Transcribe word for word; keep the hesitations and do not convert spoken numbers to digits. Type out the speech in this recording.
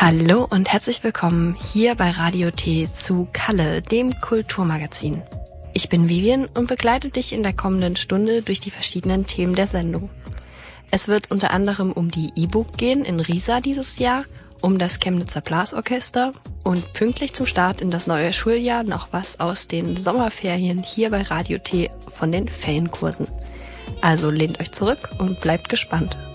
Hallo und herzlich willkommen hier bei Radio T zu Kalle, dem Kulturmagazin. Ich bin Vivian und begleite dich in der kommenden Stunde durch die verschiedenen Themen der Sendung. Es wird unter anderem um die E-Book gehen in Riesa dieses Jahr, um das Chemnitzer Blasorchester und pünktlich zum Start in das neue Schuljahr noch was aus den Sommerferien hier bei Radio T von den Ferienkursen. Also lehnt euch zurück und bleibt gespannt.